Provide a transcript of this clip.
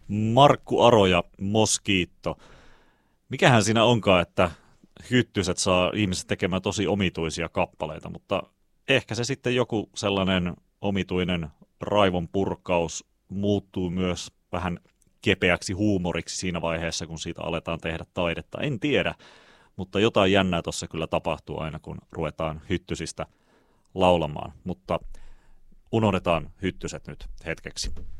Markku Aro ja Mosquito. Mikähän siinä onkaan, että Hyttyset saa ihmiset tekemään tosi omituisia kappaleita, mutta ehkä se sitten joku sellainen omituinen raivon purkaus muuttuu myös vähän kepeäksi huumoriksi siinä vaiheessa, kun siitä aletaan tehdä taidetta. En tiedä, mutta jotain jännää tuossa kyllä tapahtuu aina, kun ruvetaan Hyttysistä laulamaan, mutta unohdetaan Hyttyset nyt hetkeksi.